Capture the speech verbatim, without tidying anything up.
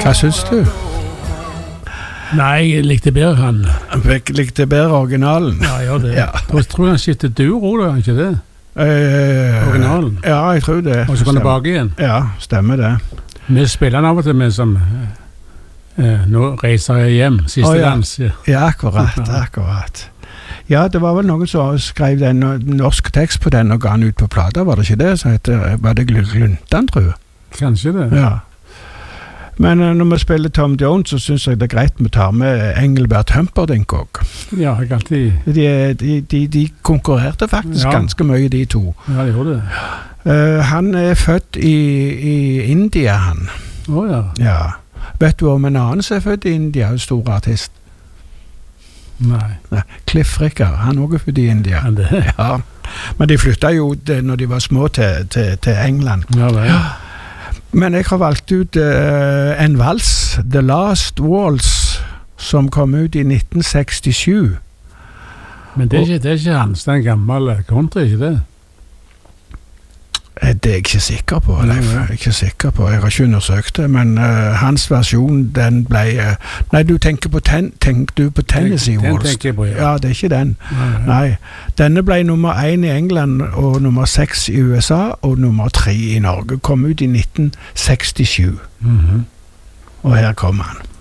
Hva synes du? Nei, jeg likte bedre han. Jeg likte bedre originalen. Ja, jeg gjør det. Ja. Jeg tror han skiftet duo, da, ikke det? Eh, Originalen. Ja, jeg tror det. Og så kom tilbake igjen. Ja, stemmer det. Vi spiller han av og til med som eh, nå reiser jeg hjem, siste oh, ja. dans. Ja. Ja, akkurat, akkurat. Ja, det var vel noen som skrev den norsk tekst på den og ga den ut på plata, var det ikke det? Så heter, var det Gluntan, tror jeg? Kanskje det. Ja. Men uh, når vi spiller Tom Jones, så synes jeg det er greit vi tar med Engelbert Humperdinck også. Ja, jeg alltid... De, de, de, de konkurrerte faktisk ja. ganske mye, de to. Ja, de gjorde det. Uh, han er født i, i India, han. Åh, oh, ja. Ja. Vet du om en annen som er født i India, en stor artist? Nei. Nei. Cliff Ricker, han er også født i India. Men, det... ja. Men de flyttet jo det, når de var små til, til, til England. Ja, det ja. Men jeg har valgt ut uh, en vals, The Last Waltz, som kom ut i nitten sekstisju. Men det er ikke, det er ikke hans, den gamle country, ikke det? Det er jeg ikke sikker på, Leif. Jeg er ikke sikker på. Jeg har ikke undersøkt det, men uh, hans versjon, den ble... Uh, nei, du tenker på, ten, tenker du på Tennessee Tenk, Waltz. Den tenker jeg på, ja. Ja, det er ikke den. Nei, nei. Nei. Denne ble nummer én i England, og nummer seks i U S A, og nummer tre i Norge. Kom ut i nitten sekstisju. Mhm. Og her kommer han.